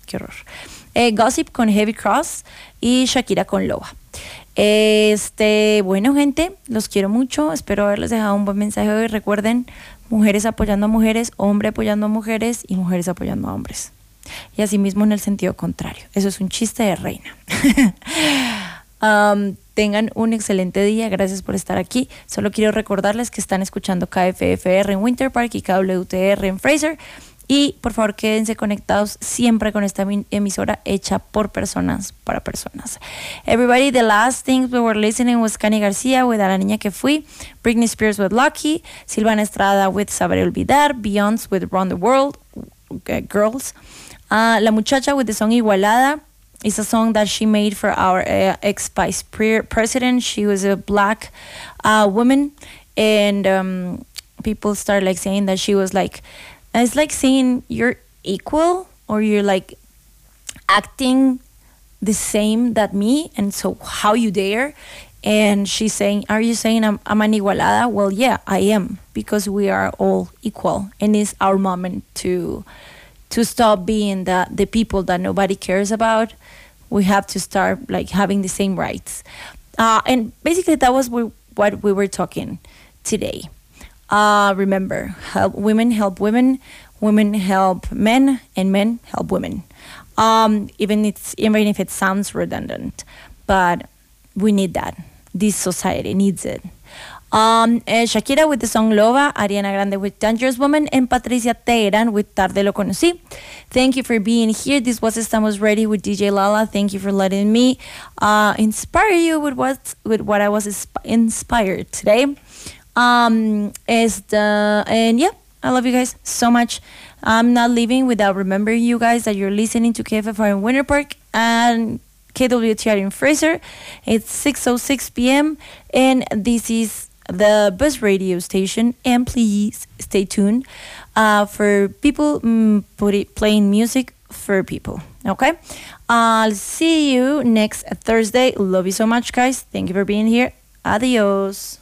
qué horror. Gossip con Heavy Cross y Shakira con Loba. Bueno, gente, los quiero mucho. Espero haberles dejado un buen mensaje hoy. Recuerden, mujeres apoyando a mujeres, hombres apoyando a mujeres y mujeres apoyando a hombres. Y asimismo en el sentido contrario. Eso es un chiste de reina. Tengan un excelente día. Gracias por estar aquí. Solo quiero recordarles que están escuchando KFFR en Winter Park y KWTR en Fraser. Y por favor quédense conectados siempre con esta emisora hecha por personas para personas. Everybody, the last things we were listening was Cani García with A la Niña que Fui, Britney Spears with Lucky, Silvana Estrada with Saber Olvidar, Beyoncé with Run the World, Girls, La Muchacha with the song Igualada. It's a song that she made for our ex-vice president. She was a black woman, and people started like saying that she was like, it's like saying you're equal or you're like acting the same that me, and so how you dare? And she's saying, are you saying I'm an igualada? Well, yeah, I am, because we are all equal, and it's our moment to stop being the people that nobody cares about. We have to start like having the same rights. And basically that was what we were talking today. Remember, help women, women help men, and men help women. Even if it sounds redundant, but we need that. This society needs it. Shakira with the song Loba, Ariana Grande with Dangerous Woman, and Patricia Teheran with Tarde Lo Conocí. Thank you for being here. This was Estamos Ready with DJ Lala. Thank you for letting me inspire you with what I was inspired today. And yeah, I love you guys so much. I'm not leaving without remembering you guys that you're listening to KFFR in Winter Park and KWTR in Fraser. It's 6:06 p.m. and this is the best radio station. And please stay tuned for people playing music for people. Okay? I'll see you next Thursday. Love you so much, guys. Thank you for being here. Adios.